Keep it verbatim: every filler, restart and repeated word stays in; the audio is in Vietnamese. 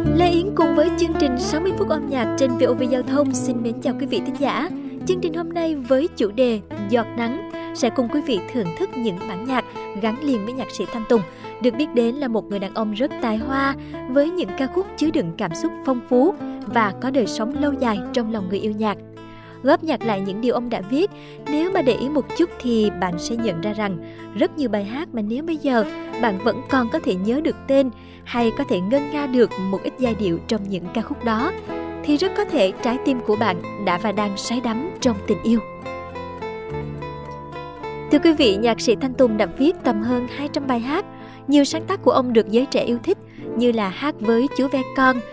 Lê Yến cùng với chương trình sáu mươi phút âm nhạc trên vê o vê Giao thông xin mến chào quý vị thính giả. Chương trình hôm nay với chủ đề Giọt Nắng sẽ cùng quý vị thưởng thức những bản nhạc gắn liền với nhạc sĩ Thanh Tùng, được biết đến là một người đàn ông rất tài hoa với những ca khúc chứa đựng cảm xúc phong phú và có đời sống lâu dài trong lòng người yêu nhạc. Góp nhặt lại những điều ông đã viết, nếu mà để ý một chút thì bạn sẽ nhận ra rằng rất nhiều bài hát mà nếu bây giờ bạn vẫn còn có thể nhớ được tên hay có thể ngân nga được một ít giai điệu trong những ca khúc đó, thì rất có thể trái tim của bạn đã và đang say đắm trong tình yêu. Thưa quý vị, nhạc sĩ Thanh Tùng đã viết tầm hơn hai trăm bài hát. Nhiều sáng tác của ông được giới trẻ yêu thích như là Hát với chú ve con,